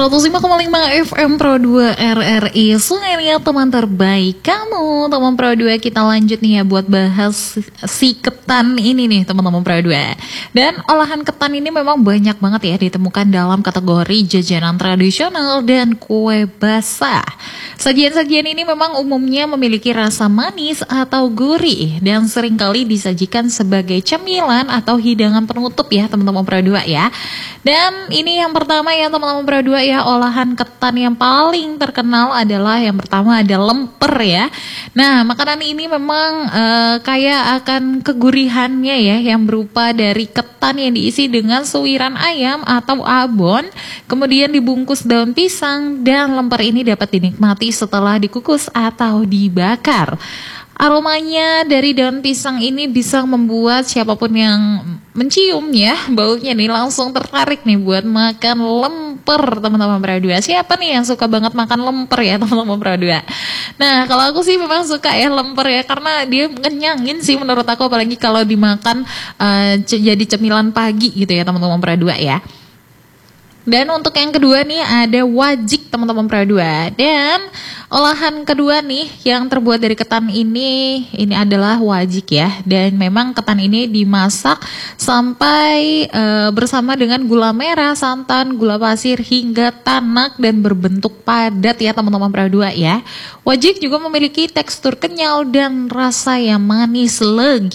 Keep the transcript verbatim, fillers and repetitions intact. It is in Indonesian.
seratus lima koma lima F M Pro dua R R I Sungai teman terbaik kamu. Teman Pro dua, kita lanjut nih ya buat bahas si ketan ini nih teman-teman Pro dua. Dan olahan ketan ini memang banyak banget ya ditemukan dalam kategori jajanan tradisional dan kue basah. Sajian-sajian ini memang umumnya memiliki rasa manis atau gurih dan seringkali disajikan sebagai cemilan atau hidangan penutup ya teman-teman Pro dua ya. Dan ini yang pertama ya teman-teman Pro dua ya, olahan ketan yang paling terkenal adalah yang pertama ada lemper ya. Nah, makanan ini memang uh, kaya akan kegurihannya ya, yang berupa dari ketan yang diisi dengan suiran ayam atau abon, kemudian dibungkus daun pisang, dan lemper ini dapat dinikmati setelah dikukus atau dibakar. Aromanya dari daun pisang ini bisa membuat siapapun yang mencium ya baunya nih langsung tertarik nih buat makan lemper teman-teman Pro dua. Siapa nih yang suka banget makan lemper ya teman-teman Pro dua? Nah, kalau aku sih memang suka ya lemper ya, karena dia ngenyangin sih menurut aku, apalagi kalau dimakan uh, jadi cemilan pagi gitu ya teman-teman Pro dua ya. Dan untuk yang kedua nih ada wajik teman-teman Pro dua. Dan olahan kedua nih yang terbuat dari ketan ini, ini adalah wajik ya. Dan memang ketan ini dimasak sampai e, bersama dengan gula merah, santan, gula pasir hingga tanak dan berbentuk padat ya teman-teman Pro dua ya. Wajik juga memiliki tekstur kenyal dan rasa yang manis legit.